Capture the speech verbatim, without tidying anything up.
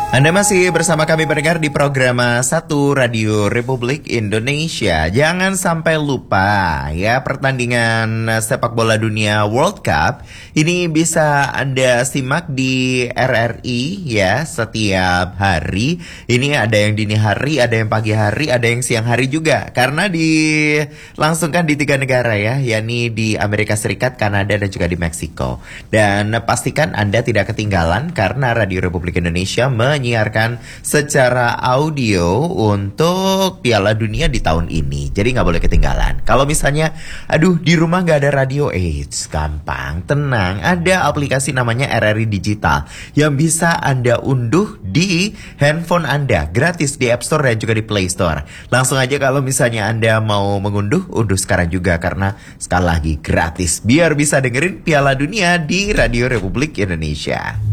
Anda masih bersama kami pendengar di program satu Radio Republik Indonesia. Jangan sampai lupa ya, pertandingan sepak bola dunia World Cup ini bisa Anda simak di R R I ya setiap hari. Ini ada yang dini hari, ada yang pagi hari, ada yang siang hari juga. Karena dilangsungkan di tiga negara ya, yakni di Amerika Serikat, Kanada, dan juga di Meksiko. Dan pastikan Anda tidak ketinggalan karena Radio Republik Indonesia menyiarkan secara audio untuk Piala Dunia di tahun ini. Jadi nggak boleh ketinggalan. Kalau misalnya, aduh di rumah nggak ada radio, eh gampang, tenang. Ada aplikasi namanya R R I Digital yang bisa Anda unduh di handphone Anda, gratis di App Store dan juga di Play Store. Langsung aja kalau misalnya Anda mau mengunduh, unduh sekarang juga karena sekali lagi gratis. Biar bisa dengerin Piala Dunia di Radio Republik Indonesia.